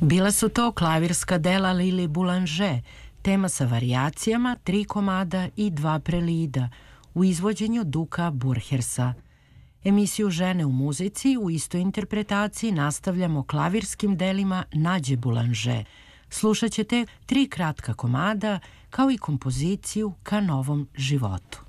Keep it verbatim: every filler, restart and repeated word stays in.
Bila su to klavirska dela Lili Boulanger, tema sa varijacijama, tri komada i dva prelida u izvođenju Duka Burhersa. Emisiju Žene u muzici u istoj interpretaciji nastavljamo klavirskim delima Nađe Boulanger. Slušat ćete tri kratka komada kao i kompoziciju Ka novom životu.